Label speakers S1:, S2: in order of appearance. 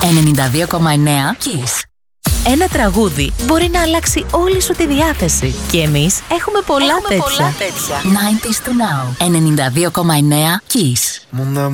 S1: 92,9 Kiss. Ένα τραγούδι μπορεί να αλλάξει όλη σου τη διάθεση. Και εμείς έχουμε πολλά τέτοια. 90s to now. 92,9 Kiss.